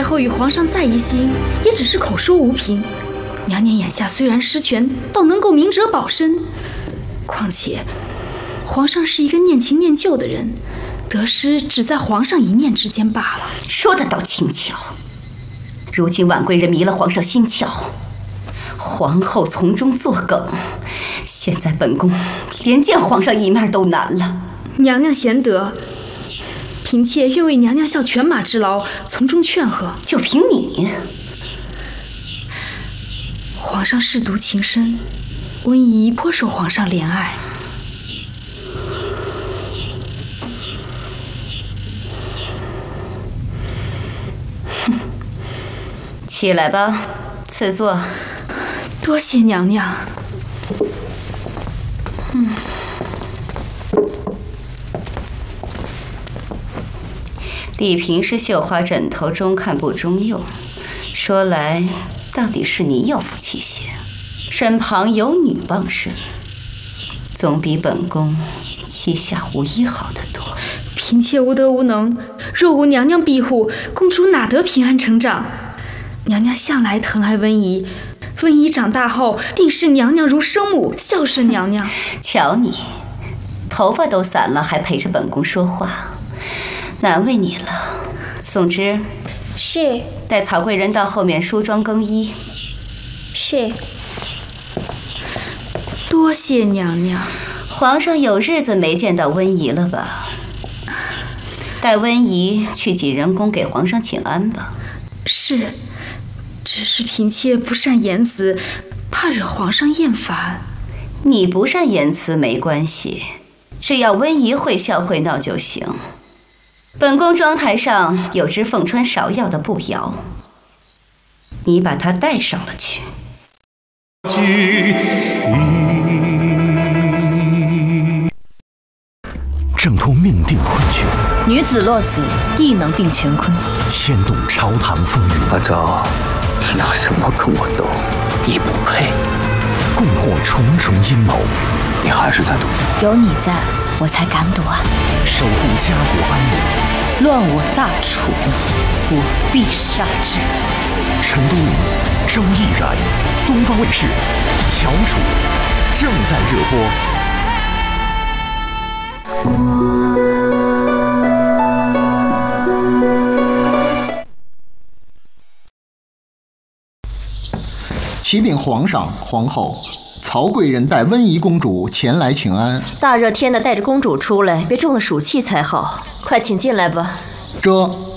后与皇上在一心，也只是口说无凭。娘娘眼下虽然失权，倒能够明哲保身。况且，皇上是一个念情念旧的人，得失只在皇上一念之间罢了。 说得倒轻巧。如今婉贵人迷了皇上心窍，皇后从中作梗，现在本宫连见皇上一面都难了。 娘娘贤德，嫔妾愿为娘娘效犬马之劳，从中劝和。 就凭你？ 皇上舐犊情深，温宜颇受皇上怜爱。 起来吧，赐座。 多谢娘娘。 丽嫔是绣花枕头中看不中用，说来到底是你有福气些，身旁有女傍身，总比本宫膝下无疑好得多。 嫔妾无德无能，若无娘娘庇护，公主哪得平安成长？娘娘向来疼爱温宜，温宜长大后定视娘娘如生母，孝顺娘娘。 瞧你，头发都散了，还陪着本宫说话，难为你了。宋之， 是。 带曹贵人到后面梳妆更衣。 是。 多谢娘娘。 皇上有日子没见到温宜了吧？带温宜去济仁宫给皇上请安吧。 是，只是嫔妾不善言辞，怕惹皇上厌烦。 你不善言辞没关系，只要温宜会笑会闹就行。本宫妆台上有只凤穿芍药的步摇，你把它带上了去。 挣脱命定困局， 女子落子亦能定乾坤， 掀动朝堂风云。 阿昭，你拿什么跟我斗？你不配。 共破重重阴谋， 你还是在赌？ 有你在，我才敢赌啊！ 守护家国安宁， 乱我大楚，我必杀之。 陈都灵、周毅然，东方卫视《翘楚》正在热播。 启禀皇上、皇后，曹贵人带温宜公主前来请安。 大热天的，带着公主出来，别中了暑气才好。快请进来吧。 这。